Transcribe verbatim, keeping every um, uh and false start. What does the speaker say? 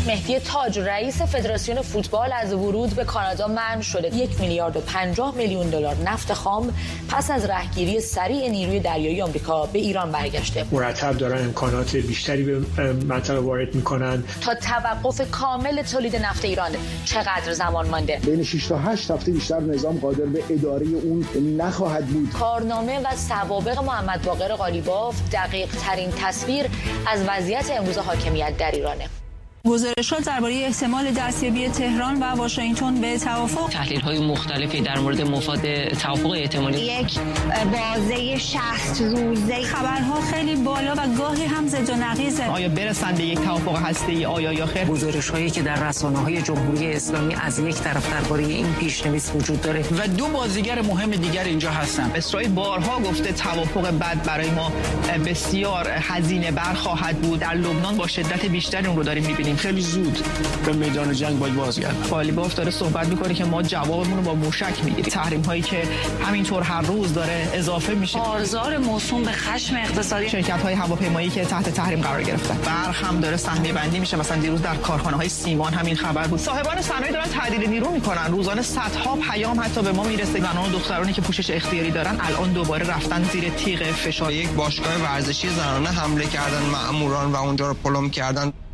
مهدی تاج رئیس فدراسیون فوتبال از ورود به کانادا منع شده. یک میلیارد و پنجاه میلیون دلار نفت خام پس از رهگیری سریع نیروی دریایی آمریکا به ایران برگشته. مرتب دارن امکانات بیشتری به منطقه وارد میکنن. تا توقف کامل تولید نفت ایران چقدر زمان مانده؟ بین شش تا هشت هفته بیشتر نظام قادر به اداره اون نخواهد بود. کارنامه و سوابق محمد باقر قالیباف دقیق ترین تصویر از وضعیت امروز حاکمیت در ایرانه. گزارشات درباره احتمال دستیابی تهران و واشنگتن به توافق، تحلیل‌های مختلفی در مورد مفاد توافق احتمالی، یک بازه شصت روزه، خبرها خیلی بالا و گاهی هم زد و نقیض. آیا برسند به یک توافق هسته‌ای آیا یا خیر؟ گزارش‌هایی که در رسانه‌های جمهوری اسلامی از یک طرف درباره این پیش‌نویس وجود داره و دو بازیگر مهم دیگر اینجا هستند. اسرائیل بارها گفته توافق بعد برای ما بسیار هزینه بر خواهد بود. در لبنان با شدت بیشتری اون رو داریم می‌بینیم. خیلی زود به میدان جنگ باید بازگردیم. قالیباف داره صحبت میکنه که ما جوابمون رو با موشک میگیریم. تحریم هایی که همینطور هر روز داره اضافه میشه. آزار موسوم به خشم اقتصادی. شرکت های هواپیمایی که تحت تحریم قرار گرفتن. برق هم داره سهمیه بندی میشه. مثلا دیروز در کارخانه های سیمان همین خبر بود. صاحبان صنایع دارن تعدیل نیرو میکنن. روزانه صدها پیام حتی به ما میرسه. زنان و دخترانی که پوشش اختیاری دارن الان دوباره رفتن زیر تیغ فشار. یک باشگاه ورزشی زنانه حمله کردن مأموران و اونجا رو پلم کردن.